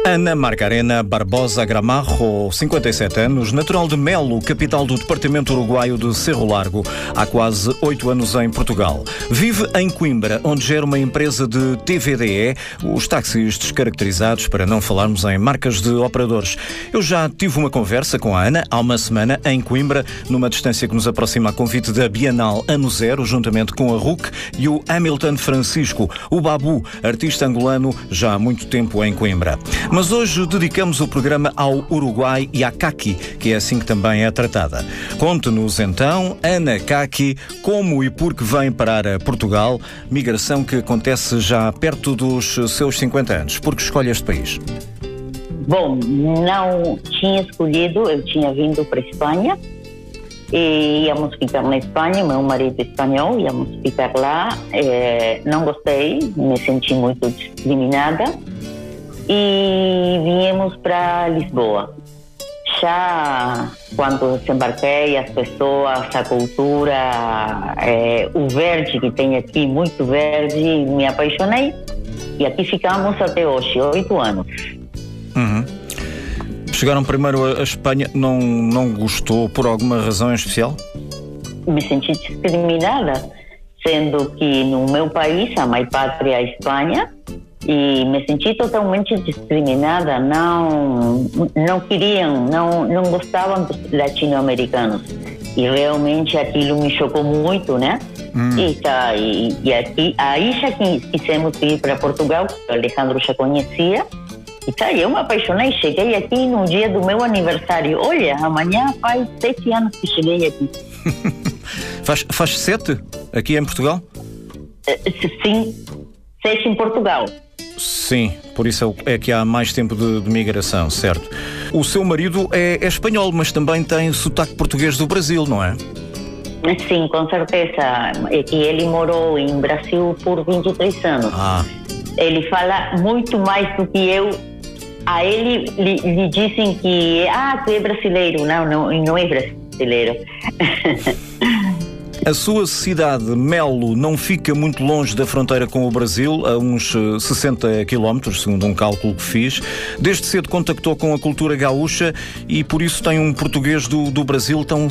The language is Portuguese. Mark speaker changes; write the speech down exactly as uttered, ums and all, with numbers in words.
Speaker 1: Ana Margarena Barbosa Gramarro, cinquenta e sete anos, natural de Melo, capital do departamento uruguaio de Cerro Largo, há quase oito anos em Portugal. Vive em Coimbra, onde gera uma empresa de T V D E, os táxis descaracterizados, para não falarmos em marcas de operadores. Eu já tive uma conversa com a Ana há uma semana em Coimbra, numa distância que nos aproxima a convite da Bienal Ano Zero, juntamente com a R U C e o Hamilton Francisco, o Babu, artista angolano já há muito tempo em Coimbra. Mas hoje dedicamos o programa ao Uruguai e à Caqui, que é assim que também é tratada. Conte-nos então, Ana Caqui, como e por que vem parar a Portugal, migração que acontece já perto dos seus cinquenta anos. Por que escolhe este país?
Speaker 2: Bom, não tinha escolhido, eu tinha vindo para a Espanha e íamos ficar na Espanha, meu marido é espanhol, íamos ficar lá. É, não gostei, me senti muito discriminada e viemos para Lisboa. Já quando desembarquei, as pessoas, a cultura, é, o verde que tem aqui, muito verde, me apaixonei e aqui ficamos até hoje, oito anos.
Speaker 1: Uhum. Chegaram primeiro a Espanha, não, não gostou por alguma razão em especial?
Speaker 2: Me senti discriminada, sendo que no meu país, a mãe pátria é a Espanha, e me senti totalmente discriminada. Não, não queriam, não, não gostavam dos latino-americanos. E realmente aquilo me chocou muito, né? Hum. E, tá, e, e aqui, aí já quisemos ir para Portugal, o Alejandro já conhecia. E tá, eu me apaixonei, cheguei aqui no dia do meu aniversário. Olha, amanhã faz sete anos que cheguei aqui.
Speaker 1: faz, faz sete aqui em Portugal?
Speaker 2: Sim, sete em Portugal.
Speaker 1: Sim, por isso é que há mais tempo de, de migração, certo. O seu marido é, é espanhol, mas também tem sotaque português do Brasil, não é?
Speaker 2: Sim, com certeza. É que ele morou em Brasil por vinte e três anos.
Speaker 1: Ah.
Speaker 2: Ele fala muito mais do que eu. A ele lhe, lhe dizem que ah, tu é brasileiro. Não, não, não é brasileiro.
Speaker 1: A sua cidade, Melo, não fica muito longe da fronteira com o Brasil, a uns sessenta quilómetros, segundo um cálculo que fiz. Desde cedo contactou com a cultura gaúcha e por isso tem um português do, do Brasil tão